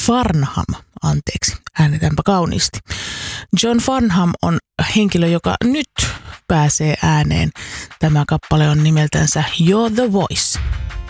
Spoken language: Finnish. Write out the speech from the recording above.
Farnham, äänetäänpä kauniisti. John Farnham on henkilö, joka nyt pääsee ääneen. Tämä kappale on nimeltänsä You're the Voice.